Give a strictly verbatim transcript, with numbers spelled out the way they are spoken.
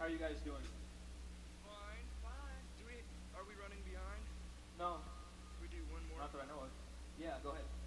How are you guys doing? Fine, fine. Do we, are we running behind? No, We do one more. not that I know of. Yeah, go ahead.